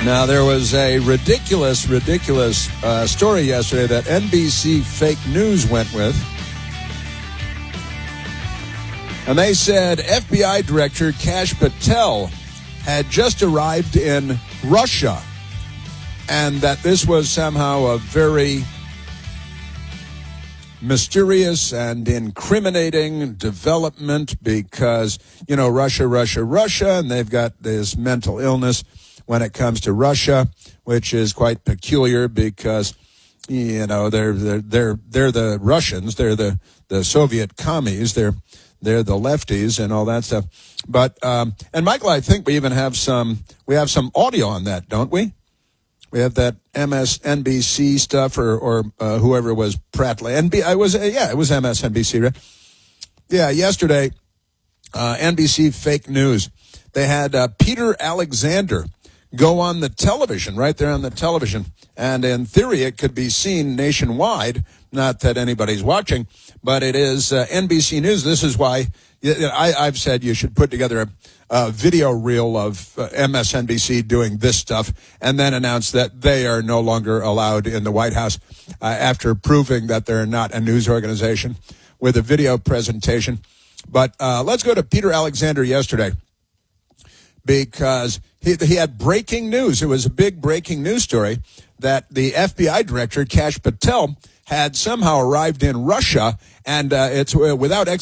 Now, there was a ridiculous story yesterday that NBC Fake News went with. And they said FBI Director Kash Patel had just arrived in Russia, and that this was somehow a very mysterious and incriminating development because, Russia, and they've got this mental illness when it comes to Russia, which is quite peculiar because, they're the Russians, they're the Soviet commies, they're the lefties and all that stuff. But and Michael, I think we even have some audio on that, don't we? We have that MSNBC stuff or whoever was prattling. It was MSNBC, right? Yeah, yesterday, NBC Fake News. They had Peter Alexander go on the television, right there on the television. And in theory, it could be seen nationwide. Not that anybody's watching, but it is NBC News. This is why I've said you should put together a video reel of MSNBC doing this stuff and then announce that they are no longer allowed in the White House after proving that they're not a news organization with a video presentation. But let's go to Peter Alexander yesterday because he had breaking news. It was a big breaking news story that the FBI Director, Kash Patel, had somehow arrived in Russia, and it's without